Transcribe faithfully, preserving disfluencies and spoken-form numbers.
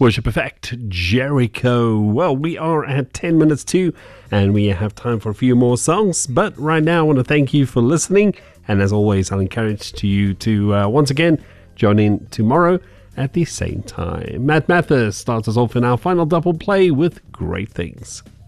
Worship Effect, Jericho. Well, we are at ten minutes to, and we have time for a few more songs. But right now, I want to thank you for listening. And as always, I'll encourage to you to, uh, once again, join in tomorrow at the same time. Matt Mathis starts us off in our final double play with Great Things.